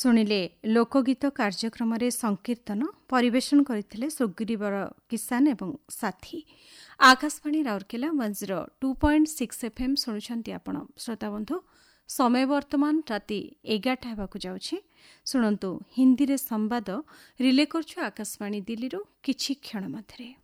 ଶୁଣିଲେ ଲୋକଗୀତ କାର୍ଯ୍ୟକ୍ରମରେ ସଂକୀର୍ତ୍ତନ ପରିବେଷଣ କରିଥିଲେ ସୁଗ୍ରୀବର କିଷାନ ଏବଂ ସାଥୀ। ଆକାଶବାଣୀ ରାଉରକେଲା 102.6 FM ଶୁଣୁଛନ୍ତି ଆପଣ ଶ୍ରୋତାବନ୍ଧୁ। ସମୟ ବର୍ତ୍ତମାନ ରାତି 11ଟା ହେବାକୁ ଯାଉଛି। ଶୁଣନ୍ତୁ ହିନ୍ଦୀରେ ସମ୍ବାଦ ରିଲେ କରୁଛୁ ଆକାଶବାଣୀ ଦିଲ୍ଲୀରୁ କିଛି କ୍ଷଣ ମଧ୍ୟରେ।